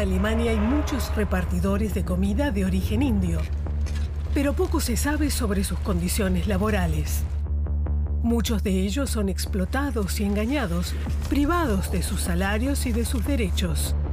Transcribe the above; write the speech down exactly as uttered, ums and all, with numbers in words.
Alemania hay muchos repartidores de comida de origen indio, pero poco se sabe sobre sus condiciones laborales. Muchos de ellos son explotados y engañados, privados de sus salarios y de sus derechos.